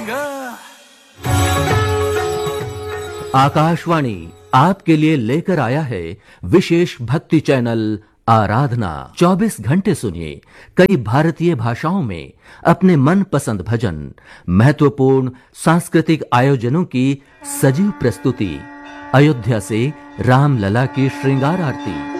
रंग। आकाशवाणी आपके लिए लेकर आया है विशेष भक्ति चैनल आराधना। 24 घंटे सुनिए कई भारतीय भाषाओं में अपने मनपसंद भजन, महत्वपूर्ण सांस्कृतिक आयोजनों की सजीव प्रस्तुति, अयोध्या से रामलला की श्रृंगार आरती,